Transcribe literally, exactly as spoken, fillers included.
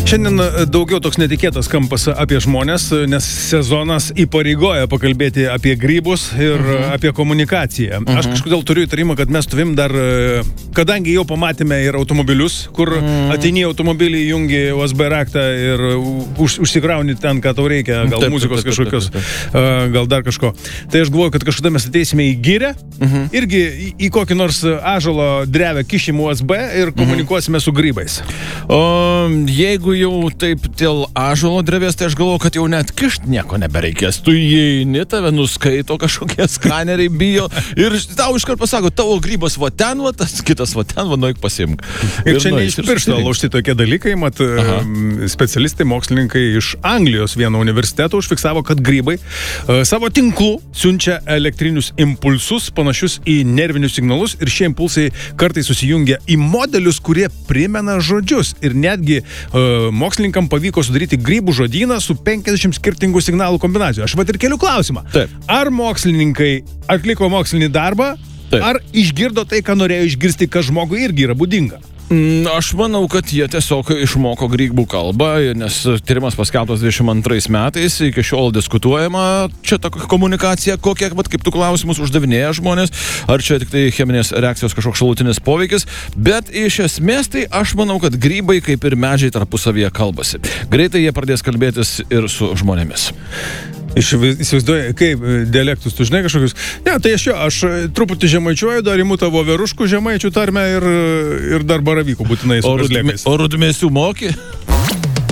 Šiandien daugiau toks netikėtas kampas apie žmonės, nes sezonas įpareigoja pakalbėti apie grybus ir uh-huh. apie komunikaciją. Uh-huh. Aš kažkodėl turiu įtarimą, kad mes tuvim dar, kadangi jau pamatėme ir automobilius, kur uh-huh. ateini automobilį, jungi U S B raktą ir už, užsikrauni ten, ką tau reikia, gal taip, muzikos taip, taip, kažkokios, taip, taip, taip. gal dar kažko. Tai aš galvoju, kad kažkada mes ateisime į gyrę, uh-huh. irgi į, į kokį nors ąžuolo drevę kišim U S B ir komunikuosime uh-huh. su grybais. O jeigu jau taip dėl ąžuolo drevės, tai aš galvoju, kad jau net kišt nieko nebereikės. Tu įeini, tave nuskaito kažkokie skaneriai bijo ir tau iškart pasako, tavo grybas va ten, va tas kitas va ten, va nueik pasiimk. Ir, ir čia ne iš piršto laužti tokie dalykai, mat Aha. specialistai, mokslininkai iš Anglijos vieno universiteto užfiksavo, kad grybai uh, savo tinklų siunčia elektrinius impulsus panašius į nervinius signalus ir šie impulsai kartais susijungia į modelius, kurie primena žodžius ir netgi uh, mokslininkam pavyko sudaryti grybų žodyną su penkiasdešimt skirtingų signalų kombinacijų. Aš vat ir keliu klausimą. Taip. Ar mokslininkai atliko mokslinį darbą, Taip. ar išgirdo tai, ką norėjo išgirsti, kas žmogui irgi yra būdinga? Aš manau, kad jie tiesiog išmoko grybų kalbą, nes tyrimas paskelbtas dvidešimt antrais metais, iki šiol diskutuojama čia ta komunikacija, kokie, vat, kaip tu klausimus uždavinėja žmonės, ar čia tik tai cheminės reakcijos kažkoks šalutinis poveikis, bet iš esmės tai aš manau, kad grybai kaip ir medžiai tarpusavyje kalbasi. Greitai jie pradės kalbėtis ir su žmonėmis. Įsivaizduoju, kaip dialektus, tu žinai kažkokius. Ne, tai aš jo, aš truputį žemaičiuoju, dar imu tavo veruškų žemaičių tarmę ir, ir dar baravykų būtinai su o, rudme, o rudmėsių moki?